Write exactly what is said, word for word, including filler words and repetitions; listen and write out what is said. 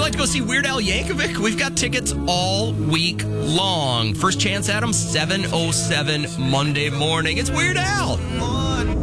like to go see Weird Al Yankovic? We've got tickets all week long. First chance at him, seven oh seven Monday morning. It's Weird Al.